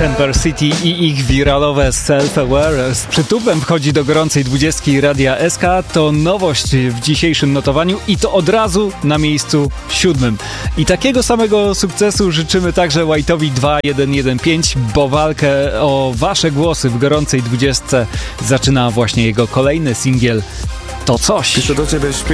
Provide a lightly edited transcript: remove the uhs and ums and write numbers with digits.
Temper City i ich wiralowe Self-Aware z przytupem wchodzi do gorącej 20 Radia SK. To nowość w dzisiejszym notowaniu i to od razu na miejscu 7. I takiego samego sukcesu życzymy także White'owi 2115, bo walkę o wasze głosy w gorącej 20 zaczyna właśnie jego kolejny singiel To Coś. Piszę do ciebie